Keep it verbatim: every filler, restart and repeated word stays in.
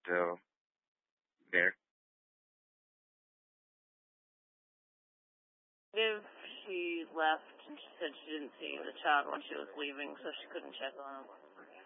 still there? If she left and she said she didn't see the child when she was leaving, so she couldn't check on him.